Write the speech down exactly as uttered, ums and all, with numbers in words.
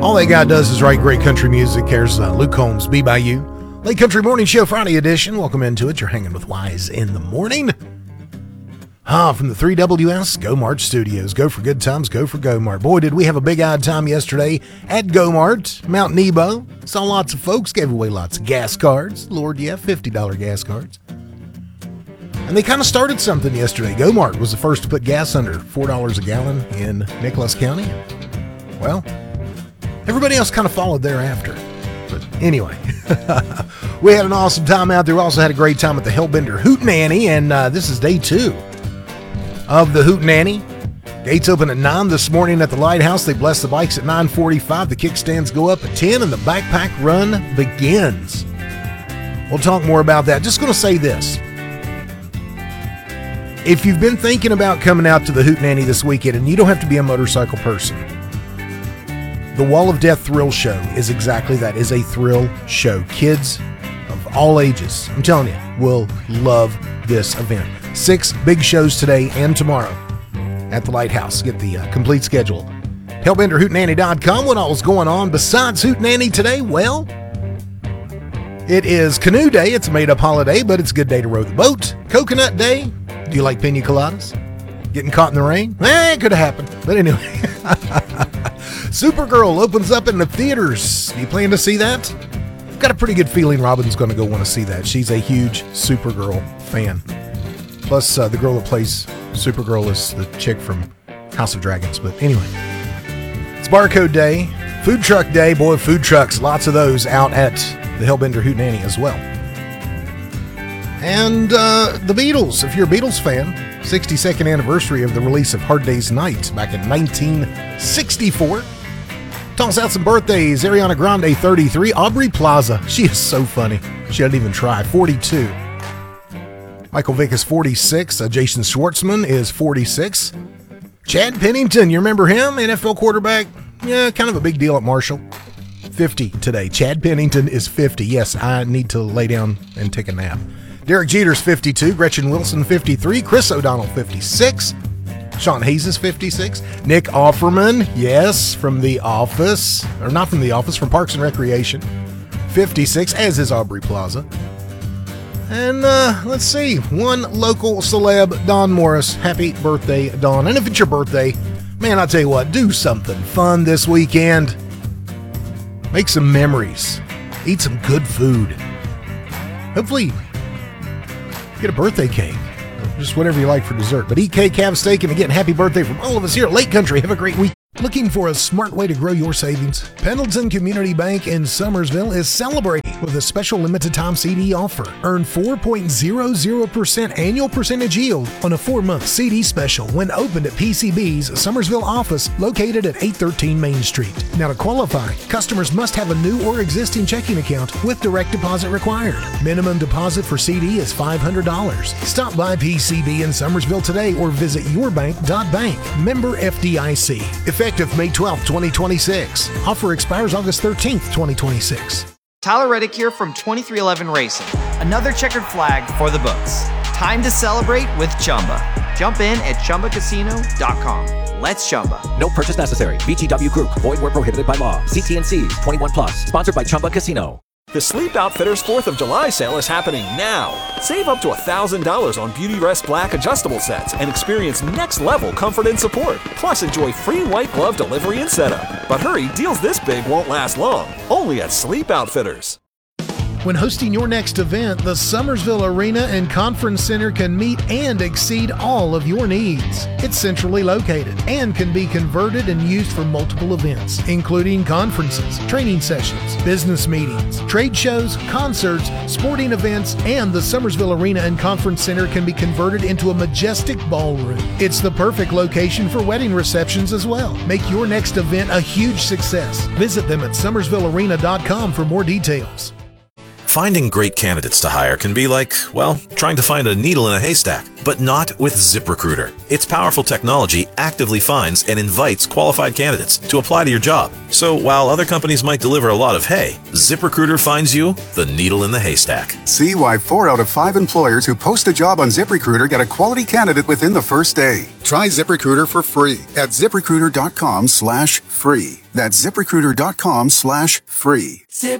All that guy does is write great country music. Here's uh, Luke Combs, Be By You. Late Country Morning Show, Friday edition. Welcome into it. You're hanging with Wise in the morning. Ah, from the three W S Go Mart Studios. Go for good times, go for Go Mart. Boy, did we have a big odd time yesterday at Go Mart, Mount Nebo. Saw lots of folks, gave away lots of gas cards. Lord, yeah, fifty dollars gas cards. And they kind of started something yesterday. Go Mart was the first to put gas under four dollars a gallon in Nicholas County. Well, everybody else kind of followed thereafter. But anyway, we had an awesome time out there. We also had a great time at the Hellbender Hootenanny, and uh, this is day two of the Hootenanny. Gates open at nine this morning at the Lighthouse. They bless the bikes at nine forty-five. The kickstands go up at ten, and the backpack run begins. We'll talk more about that. Just going to say this. If you've been thinking about coming out to the Hootenanny this weekend, and you don't have to be a motorcycle person, the Wall of Death Thrill Show is exactly that. It's a thrill show. Kids of all ages, I'm telling you, will love this event. Six big shows today and tomorrow at the Lighthouse. Get the uh, complete schedule. Hellbender Hootenanny dot com. What all is going on besides Hootenanny today? Well, it is Canoe Day. It's a made-up holiday, but it's a good day to row the boat. Coconut Day. Do you like pina coladas? Getting caught in the rain? Eh, it could have happened. But anyway. Supergirl opens up in the theaters. Do you plan to see that? I've got a pretty good feeling Robin's going to go want to see that. She's a huge Supergirl fan. Plus, uh, the girl that plays Supergirl is the chick from House of Dragons. But anyway, it's Barcode Day, Food Truck Day. Boy, food trucks, lots of those out at the Hellbender Hootenanny as well. And uh, the Beatles, if you're a Beatles fan, sixty-second anniversary of the release of Hard Day's Night back in nineteen sixty-four. Toss out some birthdays. Ariana Grande, thirty-three. Aubrey Plaza, she is so funny. She doesn't even try, forty-two. Michael Vick is forty-six. Uh, Jason Schwartzman is forty-six. Chad Pennington, you remember him? N F L quarterback. Yeah, kind of a big deal at Marshall. fifty today. Chad Pennington is fifty. Yes, I need to lay down and take a nap. Derek Jeter's fifty-two. Gretchen Wilson, fifty-three. Chris O'Donnell, fifty-six. Sean Hayes is fifty-six. Nick Offerman, yes, from The Office. Or not from The Office, from Parks and Recreation. fifty-six, as is Aubrey Plaza. And uh, let's see, one local celeb, Don Morris. Happy birthday, Don. And if it's your birthday, man, I'll tell you what, do something fun this weekend. Make some memories. Eat some good food. Hopefully, get a birthday cake. Just whatever you like for dessert. But eat cake, have steak, and again, happy birthday from all of us here at Lake Country. Have a great week. Looking for a smart way to grow your savings? Pendleton Community Bank in Summersville is celebrating with a special limited time C D offer. Earn four point zero zero percent annual percentage yield on a four-month C D special when opened at P C B's Summersville office located at eight thirteen Main Street. Now to qualify, customers must have a new or existing checking account with direct deposit required. Minimum deposit for C D is five hundred dollars. Stop by P C B in Summersville today or visit your bank dot bank. Member F D I C. Effective May twelfth, twenty twenty-six. Offer expires August thirteenth, twenty twenty-six. Tyler Reddick here from twenty-three eleven Racing. Another checkered flag for the books. Time to celebrate with Chumba. Jump in at Chumba Casino dot com. Let's Chumba. No purchase necessary. V G W Group. Void where prohibited by law. See T and C's. twenty-one plus. Sponsored by Chumba Casino. The Sleep Outfitters fourth of July sale is happening now. Save up to one thousand dollars on Beautyrest Black adjustable sets and experience next-level comfort and support. Plus, enjoy free white glove delivery and setup. But hurry, deals this big won't last long. Only at Sleep Outfitters. When hosting your next event, the Summersville Arena and Conference Center can meet and exceed all of your needs. It's centrally located and can be converted and used for multiple events, including conferences, training sessions, business meetings, trade shows, concerts, sporting events, and the Summersville Arena and Conference Center can be converted into a majestic ballroom. It's the perfect location for wedding receptions as well. Make your next event a huge success. Visit them at summersville arena dot com for more details. Finding great candidates to hire can be like, well, trying to find a needle in a haystack, but not with ZipRecruiter. Its powerful technology actively finds and invites qualified candidates to apply to your job. So while other companies might deliver a lot of hay, ZipRecruiter finds you the needle in the haystack. See why four out of five employers who post a job on ZipRecruiter get a quality candidate within the first day. Try ZipRecruiter for free at ZipRecruiter.com slash free. That's ZipRecruiter.com slash free.